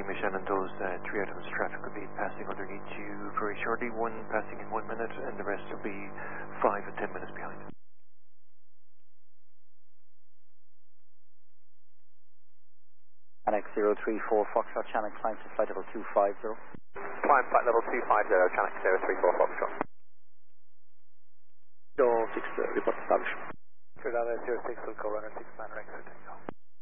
Lima Shannon, those 3 items of traffic will be passing underneath you very shortly, one passing in 1 minute, and the rest will be 5 and 10 minutes behind. Annex 034 Foxtrot, Channel climb to flight level 250. Climb flight level 250, Channel 034 Foxtrot. 06, report established. True, 06 will go runner 6 man, exit.